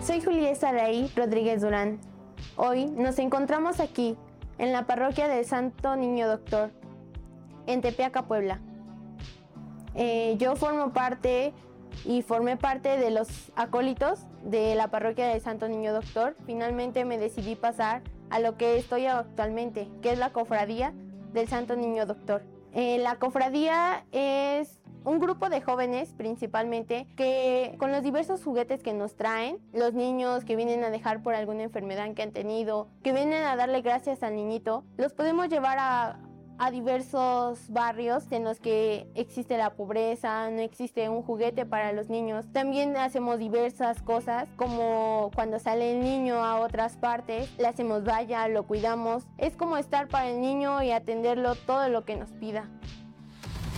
Soy Julieta Saraí Rodríguez Durán. Hoy nos encontramos aquí, en la parroquia del Santo Niño Doctor, en Tepeaca, Puebla. Yo formé parte de los acólitos de la parroquia del Santo Niño Doctor. Finalmente me decidí pasar a lo que estoy actualmente, que es la cofradía del Santo Niño Doctor. La cofradía es un grupo de jóvenes principalmente que con los diversos juguetes que nos traen, los niños que vienen a dejar por alguna enfermedad que han tenido, que vienen a darle gracias al niñito, los podemos llevar a diversos barrios en los que existe la pobreza, no existe un juguete para los niños. También hacemos diversas cosas, como cuando sale el niño a otras partes, le hacemos valla, lo cuidamos. Es como estar para el niño y atenderlo todo lo que nos pida.